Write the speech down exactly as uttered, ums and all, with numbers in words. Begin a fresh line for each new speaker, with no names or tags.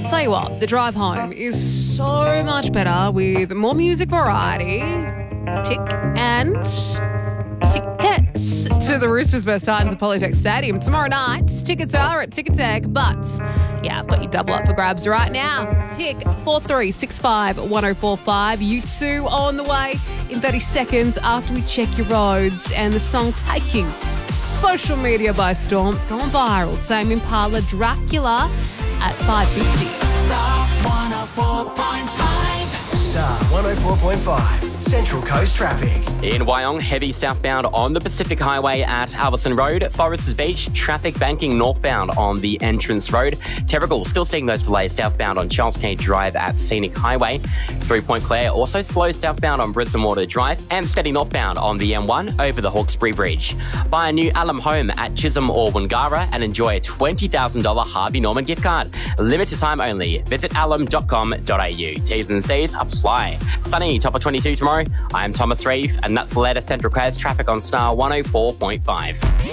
Tell you what, the drive home is so much better with more music variety, tick, and tickets to the Roosters versus Titans at Polytech Stadium tomorrow night. Tickets are at Ticketek, but yeah, I've got you double up for grabs right now. Tick four three six five one oh four five. You two on the way in thirty seconds after we check your roads, and the song taking social media by storm. It's going viral. Tame Impala, Dracula at five fifty.
Star one oh four point five.
Star one oh four point five. Central Coast traffic.
In Wyong, heavy southbound on the Pacific Highway at Alberson Road. Foresters Beach, traffic banking northbound on the Entrance Road. Terrigal, still seeing those delays southbound on Charles Kennedy Drive at Scenic Highway. Three Point Clare, also slow southbound on Brisbane Water Drive, and steady northbound on the M one over the Hawkesbury Bridge. Buy a new Alum home at Chisholm or Wangara and enjoy a twenty thousand dollars Harvey Norman gift card. Limited time only. Visit alum dot com dot a u. T's and C's apply. Sunny, top of twenty-two tomorrow. I'm Thomas Reeve, and that's the latest Central Coast traffic on Star one oh four point five.